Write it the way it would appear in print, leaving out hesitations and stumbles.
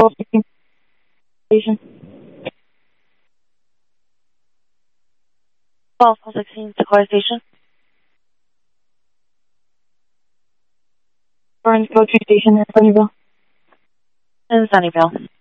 1216 station. 1216 Sequoia Station. Orange Go train station in Sunnyvale. In Sunnyvale.